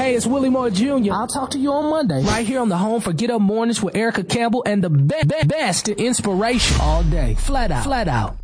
Hey, it's Willie Moore Jr. I'll talk to you on Monday. Right here on the home for Get Up Mornings with Erica Campbell and the best in inspiration all day. Flat out.